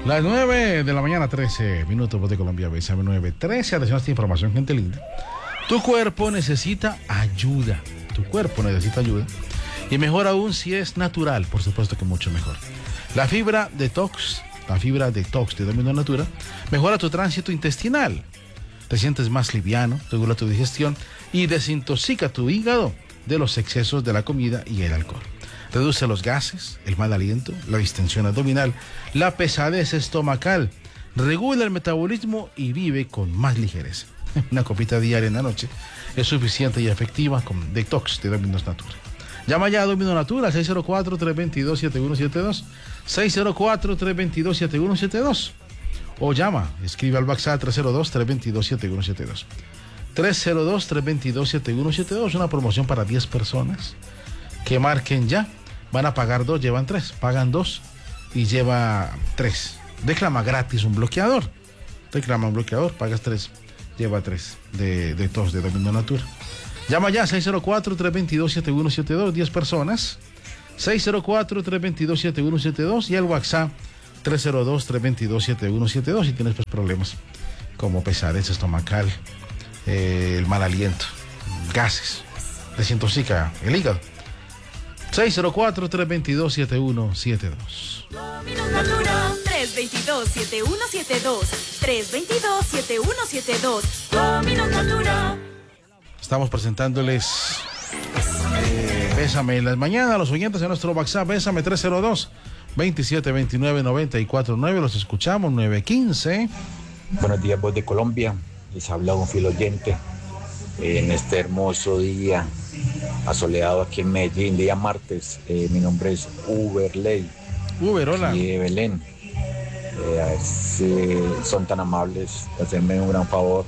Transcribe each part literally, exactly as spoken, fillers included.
Las nueve de la mañana, trece minutos, Voz de Colombia, Bésame nueve trece. Atención a esta información, gente linda. Tu cuerpo necesita ayuda. Tu cuerpo necesita ayuda. Y mejor aún si es natural, por supuesto que mucho mejor. La fibra detox, la fibra detox de Domino Natura, mejora tu tránsito intestinal. Te sientes más liviano, regula tu digestión y desintoxica tu hígado de los excesos de la comida y el alcohol. Reduce los gases, el mal aliento, la distensión abdominal, la pesadez estomacal, regula el metabolismo y vive con más ligereza. Una copita diaria en la noche es suficiente y efectiva con Detox de Dominos Natura. Llama ya a Domino Natura, seis cero cuatro, tres dos dos, siete uno siete dos, seis cero cuatro, tres dos dos, siete uno siete dos. O llama, escribe al WhatsApp tres cero dos, tres dos dos, siete uno siete dos. tres cero dos, tres dos dos, siete uno siete dos, una promoción para diez personas que marquen ya. Van a pagar dos, llevan tres. Pagan dos y lleva tres. Reclama gratis un bloqueador. Reclama un bloqueador, pagas tres, lleva tres de, de tos de Domino Natura. Llama ya seis cero cuatro, tres dos dos, siete uno siete dos, diez personas. seis cero cuatro, tres dos dos, siete uno siete dos y el WhatsApp tres cero dos, tres dos dos, siete uno siete dos si tienes pues, problemas como pesadez estomacal, eh, el mal aliento, gases, desintoxica el hígado. seis cero cuatro, tres dos dos, siete uno siete dos. Dominos Natura, tres dos dos, siete uno siete dos, tres dos dos, siete uno siete dos. Dominos Natura. Estamos presentándoles eh, Bésame en las mañanas a los oyentes de nuestro WhatsApp. Bésame tres cero dos, veintisiete veintinueve, noventa y cuatro nueve. Los escuchamos, nueve quince. Buenos días, Voz de Colombia. Les habla un fiel oyente en este hermoso día asoleado aquí en Medellín, día martes. Eh, mi nombre es Uberley. Uber, hola. Y de Belén. Eh, si son tan amables de hacerme un gran favor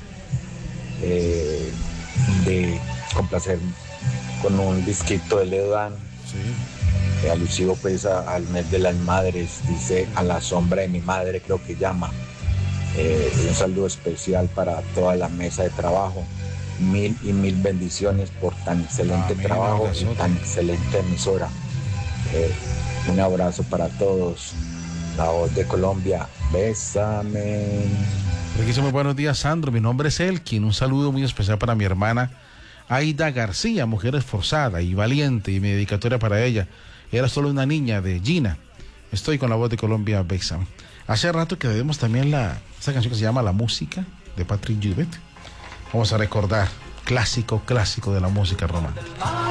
eh, de complacerme con un disquito de Leodán. Sí. Eh, alusivo pues a, al mes de las madres, dice A la sombra de mi madre, creo que llama. Eh, un saludo especial para toda la mesa de trabajo. Mil y mil bendiciones por tan excelente Amén, trabajo y tan excelente emisora. Eh, un abrazo para todos. La Voz de Colombia, bésame. Riquísimo, muy buenos días, Sandro. Mi nombre es Elkin. Un saludo muy especial para mi hermana Aida García, mujer esforzada y valiente, y mi dedicatoria para ella. Era solo una niña de Gina. Estoy con La Voz de Colombia, bésame. Hace rato que debemos también la, esa canción que se llama La Música, de Patrick Jubet. Vamos a recordar, clásico, clásico de la música romántica.